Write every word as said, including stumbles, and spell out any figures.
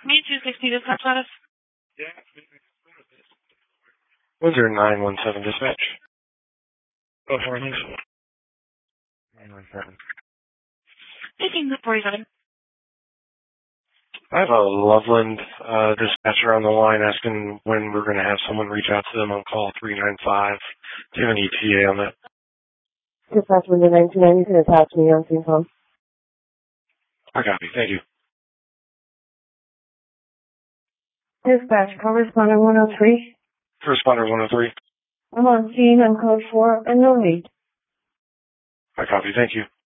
Me two sixty dispatch status. Windsor nine one seven dispatch. Go for it. nine one seven. Taking the forty-seven. I have a Loveland uh, dispatcher on the line asking when we're going to have someone reach out to them on call three nine five. Do you have any E T A on that? Dispatch Windsor nineteen ninety to attach me on scene phone. I copy. Thank you. Dispatch, correspondent one oh three. Responder one oh three. I'm on scene on code four and no lead. I copy. Thank you.